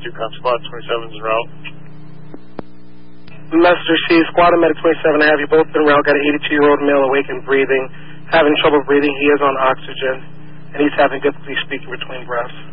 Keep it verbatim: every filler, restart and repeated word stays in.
two con squad twenty-seven's en route. Messenger C, squad and medic twenty-seven, I have you both en route. Got an eighty-two-year-old male awake and breathing. Having trouble breathing. He is on oxygen, and he's having difficulty speaking between breaths.